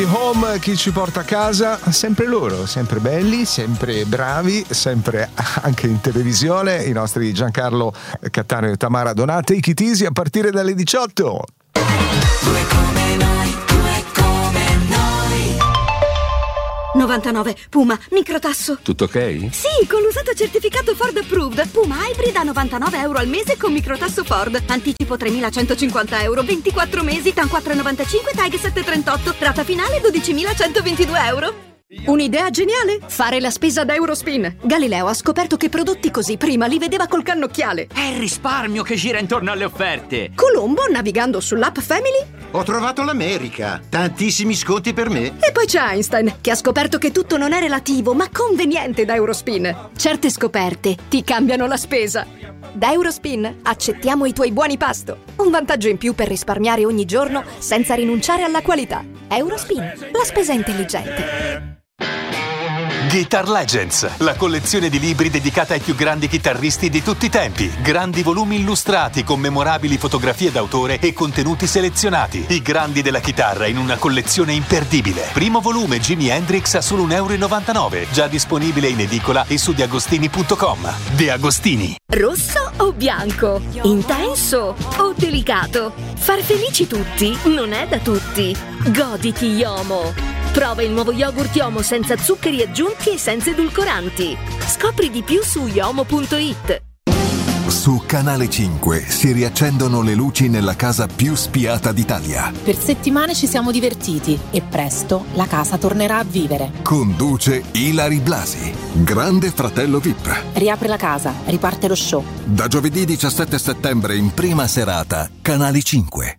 Home, chi ci porta a casa? Sempre loro, sempre belli, sempre bravi, sempre anche in televisione, i nostri Giancarlo Cattaneo e Tamara Donate, i Chitisi, a partire dalle 18. Due come noi, due come noi. 99, Puma, microtasso. Tutto ok? Sì, con l'usato certificato Ford Approved. Puma Hybrid a €99 al mese con microtasso Ford. Anticipo €3.150, 24 mesi, TAN 4,95, TAG 7,38. Rata finale €12.122. Un'idea geniale? Fare la spesa da Eurospin. Galileo ha scoperto che prodotti così prima li vedeva col cannocchiale. È il risparmio che gira intorno alle offerte. Colombo, navigando sull'app Family. Ho trovato l'America. Tantissimi sconti per me. E poi c'è Einstein, che ha scoperto che tutto non è relativo, ma conveniente da Eurospin. Certe scoperte ti cambiano la spesa. Da Eurospin accettiamo i tuoi buoni pasto. Un vantaggio in più per risparmiare ogni giorno senza rinunciare alla qualità. Eurospin, la spesa intelligente. Guitar Legends, la collezione di libri dedicata ai più grandi chitarristi di tutti i tempi. Grandi volumi illustrati con memorabili fotografie d'autore e contenuti selezionati. I grandi della chitarra in una collezione imperdibile. Primo volume Jimi Hendrix a solo €1,99. Già disponibile in edicola e su deagostini.com. De Agostini. Rosso o bianco? Intenso o delicato? Far felici tutti non è da tutti. Goditi Yomo. Prova il nuovo yogurt Yomo senza zuccheri aggiunti e senza edulcoranti. Scopri di più su yomo.it. Su Canale 5 si riaccendono le luci nella casa più spiata d'Italia. Per settimane ci siamo divertiti e presto la casa tornerà a vivere. Conduce Ilary Blasi. Grande Fratello VIP. Riapre la casa, riparte lo show. Da giovedì 17 settembre in prima serata, Canale 5.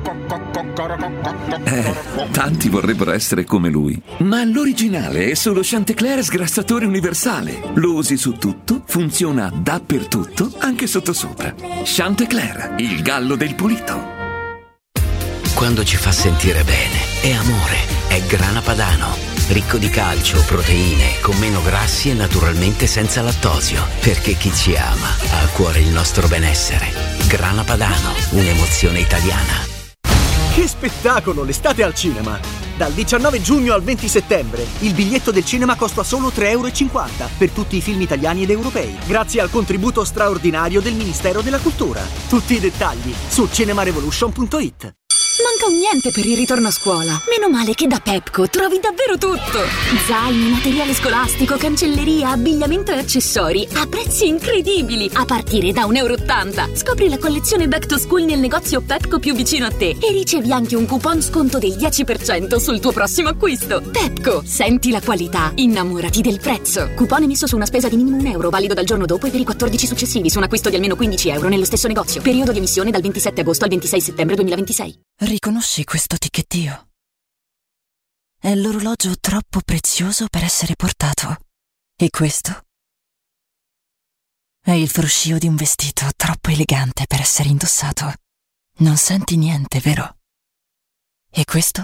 Tanti vorrebbero essere come lui, ma l'originale è solo Chantecler sgrassatore universale. Lo usi su tutto, funziona dappertutto, anche sottosopra. Chantecler, il gallo del pulito. Quando ci fa sentire bene, è amore, è Grana Padano. Ricco di calcio, proteine, con meno grassi e naturalmente senza lattosio. Perché chi ci ama ha a cuore il nostro benessere. Grana Padano, un'emozione italiana. Che spettacolo l'estate al cinema! Dal 19 giugno al 20 settembre il biglietto del cinema costa solo €3,50 per tutti i film italiani ed europei, grazie al contributo straordinario del Ministero della Cultura. Tutti i dettagli su cinemarevolution.it. Manca un niente per il ritorno a scuola. Meno male che da Pepco trovi davvero tutto. Zaini, materiale scolastico, cancelleria, abbigliamento e accessori a prezzi incredibili, a partire da €1,80. Scopri la collezione Back to School nel negozio Pepco più vicino a te e ricevi anche un coupon sconto del 10% sul tuo prossimo acquisto. Pepco, senti la qualità, innamorati del prezzo. Coupon emesso su una spesa di minimo €1, valido dal giorno dopo e per i 14 successivi su un acquisto di almeno €15 nello stesso negozio. Periodo di emissione dal 27 agosto al 26 settembre 2026. Riconosci questo ticchettio? È l'orologio troppo prezioso per essere portato. E questo? È il fruscio di un vestito troppo elegante per essere indossato. Non senti niente, vero? E questo?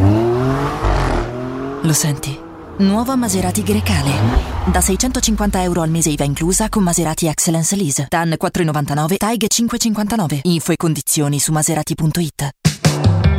Lo senti? Nuova Maserati Grecale. Da €650 al mese IVA inclusa con Maserati Excellence Lease. TAN 4,99, TAG 5,59. Info e condizioni su maserati.it.